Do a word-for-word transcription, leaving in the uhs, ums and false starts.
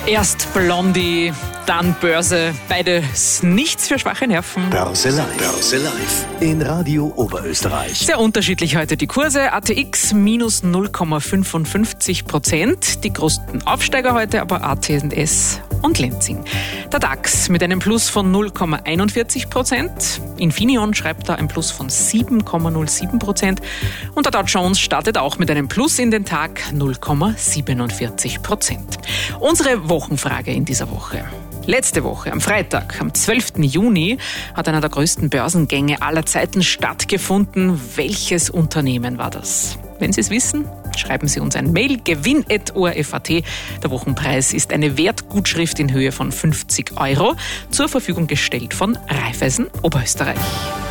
Erst Blondie, dann Börse. Beides nichts für schwache Nerven. Börse Live. Börse Live. In Radio Oberösterreich. Sehr unterschiedlich heute die Kurse. A T X minus null Komma fünfundfünfzig Prozent. Die größten Aufsteiger heute, aber A T und S und Lenzing. Der DAX mit einem Plus von null Komma einundvierzig Prozent. Infineon schreibt da ein Plus von sieben Komma null sieben Prozent. Und der Dow Jones startet auch mit einem Plus in den Tag, null Komma siebenundvierzig Prozent. Unsere Wochenfrage in dieser Woche. Letzte Woche, am Freitag, am zwölften Juni, hat einer der größten Börsengänge aller Zeiten stattgefunden. Welches Unternehmen war das? Wenn Sie es wissen, schreiben Sie uns ein Mail, gewinn at o r f punkt a t. Der Wochenpreis ist eine Wertgutschrift in Höhe von fünfzig Euro, zur Verfügung gestellt von Raiffeisen Oberösterreich.